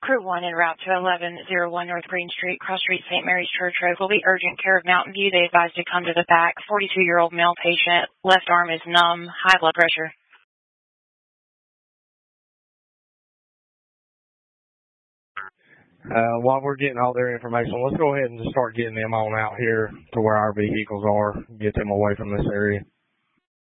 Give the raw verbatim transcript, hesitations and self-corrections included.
Crew one en route to eleven oh one North Green Street, Cross Street, Saint Mary's Church Road. Will be urgent care of Mountain View. They advise to come to the back. forty-two-year-old male patient. Left arm is numb. High blood pressure. Uh, while we're getting all their information, let's go ahead and just start getting them on out here to where our vehicles are, get them away from this area.